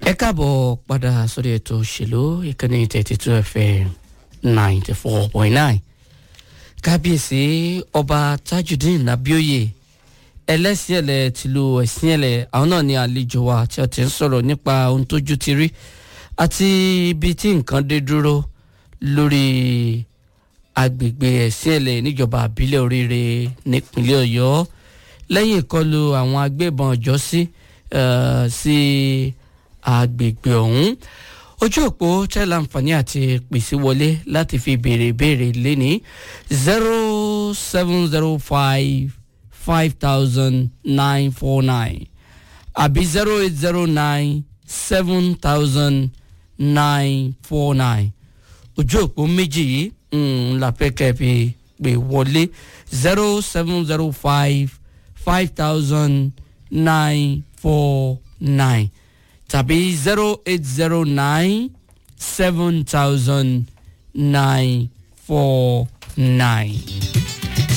ẹ káàbọ̀ padà sórí ètò òṣèlú ìkànnì 32 FM 94.9 kábíyèsí ọba Tajudeen Abíóyè ẹlẹ́sìn ẹ̀lẹ̀ tìlú ẹ̀sìn ẹ̀lẹ̀ àwọn náà ní àlejò wa tí a ti ń sọ̀rọ̀ nípa ohun tójú ti rí àti ibi tí nǹkan dé dúró lórí agbègbè ẹ̀sìn ẹ̀lẹ̀ níjọba àbílẹ̀ Oríire nípínlẹ̀ Ọ̀yọ́ lẹ́yìn ìkọlù àwọn agbébọn ọjọ́sí sí agbègbè ọ̀hún. Ojú òpó tẹ́lẹ̀ àǹfààní àti pèsè wọlé láti fi béèrè ìbéèrè lẹ́ni 0705 5949 àbí 0809 7949. Ojú òpó méjì yìí la fẹ́ kẹ́ fi pè wọlé 0705 5949 tàbí 0809 7949.